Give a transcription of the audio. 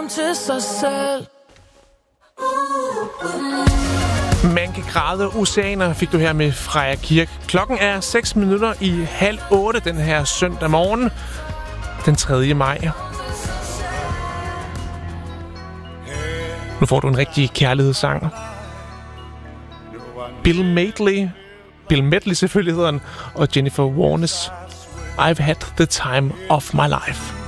kun til sig selv. Man kan græde oceaner, fik du her med Freja Kirk. Klokken er 6 minutter i 7:30 den her søndag morgen, den 3. maj. Nu får du en rigtig kærlighedssang. Bill Medley selvfølgelig hedder han, og Jennifer Warnes I've Had the Time of My Life.